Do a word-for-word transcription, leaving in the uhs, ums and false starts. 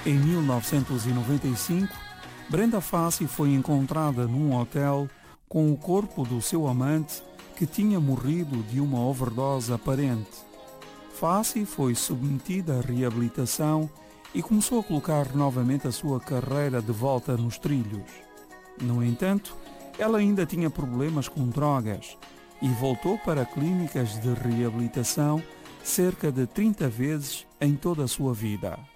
Em mil novecentos e noventa e cinco, Brenda Fassie foi encontrada num hotel com o corpo do seu amante que tinha morrido de uma overdose aparente. Fassie foi submetida à reabilitação e começou a colocar novamente a sua carreira de volta nos trilhos. No entanto, ela ainda tinha problemas com drogas e voltou para clínicas de reabilitação cerca de trinta vezes em toda a sua vida.